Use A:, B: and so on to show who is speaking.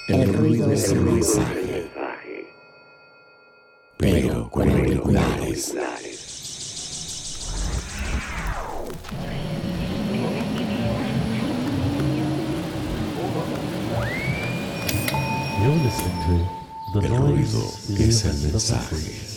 A: El ruido es el mensaje, pero con auriculares.
B: You're listening to The
A: El ruido
B: Noise
A: es el
B: Illuminati.
A: mensaje.